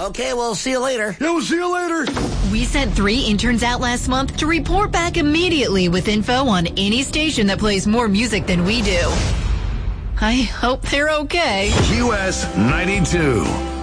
Okay, we'll see you later. Yeah, we'll see you later. We sent 3 interns out last month to report back immediately with info on any station that plays more music than we do. I hope they're okay. QS 92.